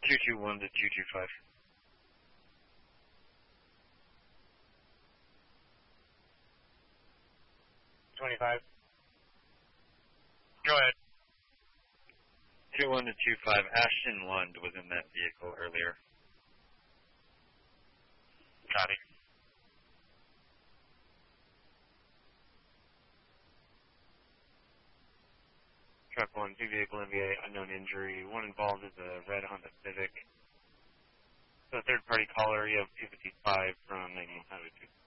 221 to 225. 25. Go ahead. 21 to 25. Ashton Lund was in that vehicle earlier. Got it. Truck 1, 2 vehicle MVA, unknown injury. One involved is a red Honda Civic. So third party caller, you have 255 from 98 Highway 2.